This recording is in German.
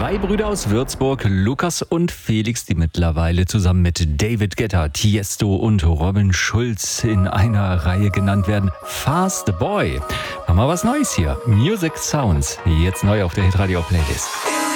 Zwei Brüder aus Würzburg, Lukas und Felix, die mittlerweile zusammen mit David Guetta, Tiesto und Robin Schulz in einer Reihe genannt werden. Fast Boy. Haben wir was Neues hier. Music Sounds. Jetzt neu auf der Hitradio Playlist.